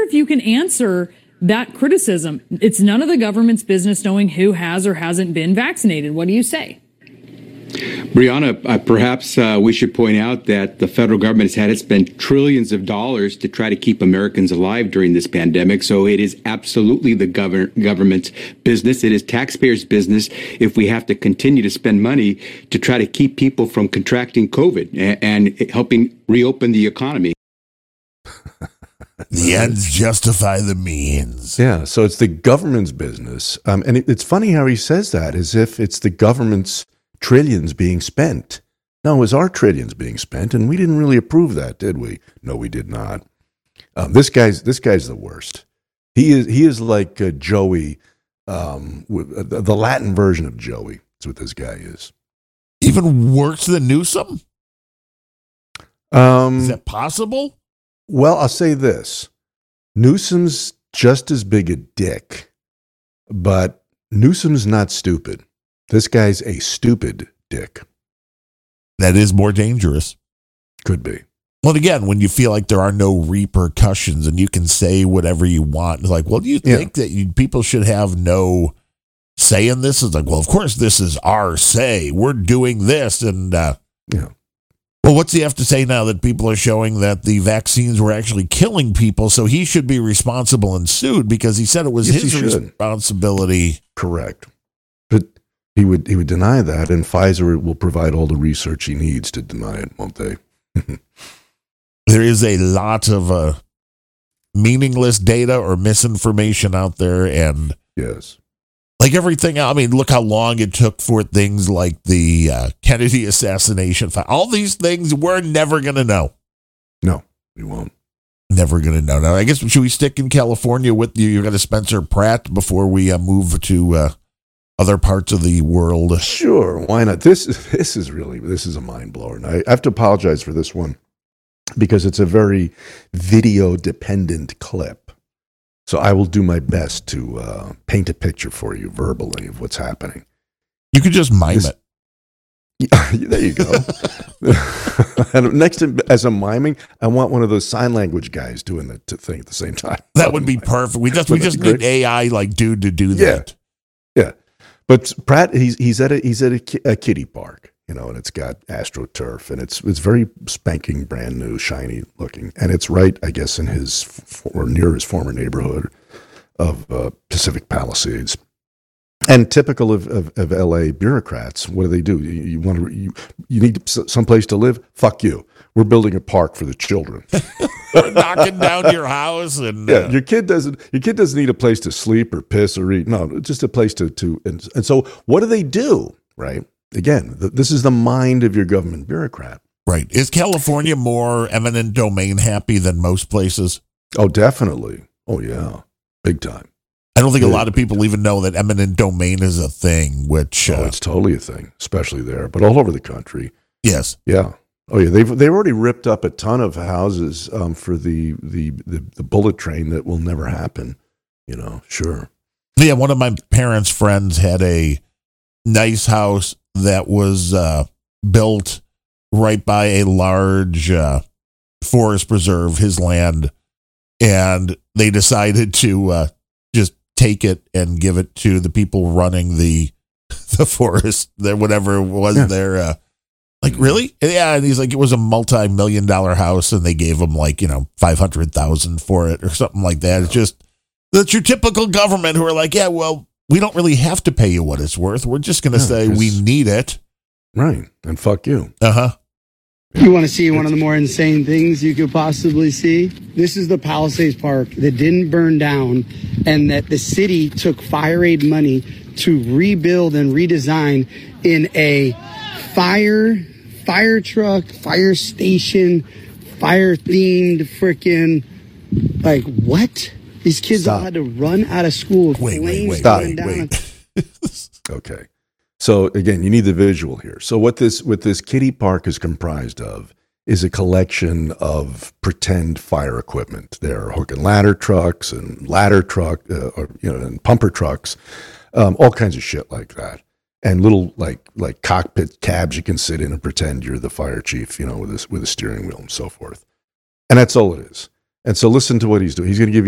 if you can answer that criticism. It's none of the government's business knowing who has or hasn't been vaccinated. What do you say? Brianna, perhaps we should point out that the federal government has had to spend trillions of dollars to try to keep Americans alive during this pandemic. So it is absolutely the government's business. It is taxpayers' business if we have to continue to spend money to try to keep people from contracting COVID and helping reopen the economy. The ends justify the means. Yeah, so it's the government's business. And it's funny how he says that, as if it's the government's trillions being spent. No, it was our trillions being spent, and we didn't really approve that, did we? No, we did not. This guy's the worst. He is like Joey, the Latin version of Joey. That's what this guy is. Even worse than Newsom? Is that possible? Well, I'll say this. Newsom's just as big a dick, but Newsom's not stupid. This guy's a stupid dick. That is more dangerous. Could be. Well, again, when you feel like there are no repercussions and you can say whatever you want, it's like, well, do you think that people should have no say in this? It's like, well, of course, this is our say. We're doing this. And, well, what's he have to say now that people are showing that the vaccines were actually killing people? So he should be responsible and sued because he said it was his responsibility. Correct. But he would deny that, and Pfizer will provide all the research he needs to deny it, won't they? There is a lot of meaningless data or misinformation out there, and yes, like everything else. I mean, look how long it took for things like the Kennedy assassination. All these things we're never going to know. No, we won't. Never going to know. Now, I guess, should we stick in California with you? You're going to Spencer Pratt before we move to other parts of the world. Sure, why not? This is a mind blower, and I have to apologize for this one because it's a very video dependent clip. So I will do my best to paint a picture for you verbally of what's happening. You could just mime it. Yeah, there you go. And next, as I'm miming, I want one of those sign language guys doing the thing at the same time. That would be perfect. We just need AI like dude to do that. Yeah. But Pratt, he's at a kiddie park, and it's got AstroTurf, and it's very spanking, brand new, shiny looking, and it's right, I guess, in near his former neighborhood of Pacific Palisades. And typical of LA bureaucrats, what do? You need someplace to live? Fuck you. We're building a park for the children. Knocking down your house and your kid doesn't need a place to sleep or piss or eat. No, just a place to and so what do? Right? Again, this is the mind of your government bureaucrat. Right. Is California more eminent domain happy than most places? Oh, definitely. Oh yeah. Big time. I don't think a lot of people even know that eminent domain is a thing, which it's totally a thing, especially there, but all over the country. Yes. Yeah. Oh yeah, they've already ripped up a ton of houses for the bullet train that will never happen. Sure. Yeah, one of my parents' friends had a nice house that was built right by a large forest preserve, his land, and they decided to just take it and give it to the people running the forest, whatever it was there. Like, really? Yeah. And he's like, it was a multi-million-dollar house, and they gave him $500,000 for it or something like that. It's just, that's your typical government who are like, yeah, well, we don't really have to pay you what it's worth. We're just going to say we need it. Right. And fuck you. Uh-huh. You want to see one of the more insane things you could possibly see? This is the Palisades Park that didn't burn down, and that the city took fire aid money to rebuild and redesign in a fire truck, fire station, fire themed freaking, what? These kids all had to run out of school. Wait. Stop. Wait. Okay. So again, you need the visual here. So what this kiddie park is comprised of is a collection of pretend fire equipment. There are hook and ladder trucks and and pumper trucks, all kinds of shit like that. And little like cockpit cabs you can sit in and pretend you're the fire chief, with a steering wheel and so forth. And that's all it is. And so listen to what he's doing. He's going to give you